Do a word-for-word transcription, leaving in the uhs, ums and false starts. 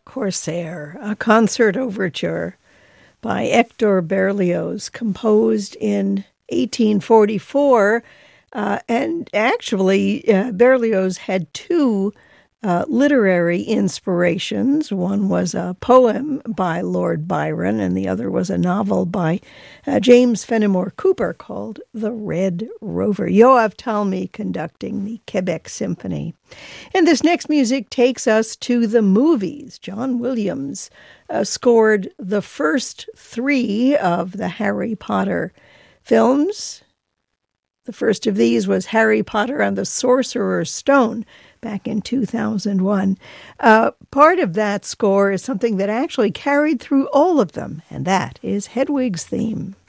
Corsair, a concert overture by Hector Berlioz, composed in eighteen forty-four. Uh, and actually, uh, Berlioz had two uh, literary inspirations. One was a poem by Lord Byron, and the other was a novel by uh, James Fenimore Cooper called The Red Rover. Yoav Talmy conducting the Quebec Symphony. And this next music takes us to the movies. John Williams uh, scored the first three of the Harry Potter films. The first of these was Harry Potter and the Sorcerer's Stone back in two thousand one. Uh, part of that score is something that actually carried through all of them, and that is Hedwig's theme.